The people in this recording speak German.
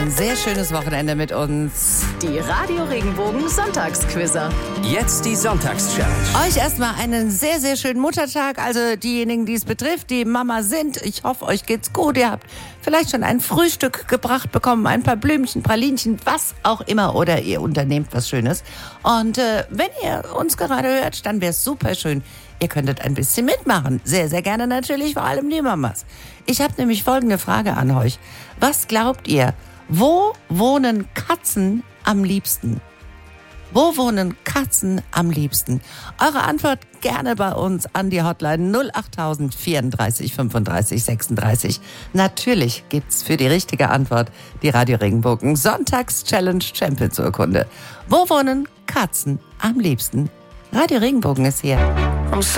ein sehr schönes Wochenende mit uns. Die Radio Regenbogen Sonntagsquizzer. Jetzt die Sonntagschallenge. Euch erstmal einen sehr, sehr schönen Muttertag. Also diejenigen, die es betrifft, die Mama sind. Ich hoffe, euch geht's gut. Ihr habt vielleicht schon ein Frühstück gebracht bekommen, ein paar Blümchen, Pralinchen, was auch immer. Oder ihr unternehmt was Schönes. Und wenn ihr uns gerade hört, dann wäre es super schön. Ihr könntet ein bisschen mitmachen. Sehr, sehr gerne natürlich, vor allem die Mamas. Ich habe nämlich folgende Frage an euch. Was glaubt ihr? Wo wohnen Katzen am liebsten? Wo wohnen Katzen am liebsten? Eure Antwort gerne bei uns an die Hotline 08000 34 35 36. Natürlich gibt's für die richtige Antwort die Radio Regenbogen Sonntags-Challenge Champions Urkunde. Wo wohnen Katzen am liebsten? Radio Regenbogen ist hier.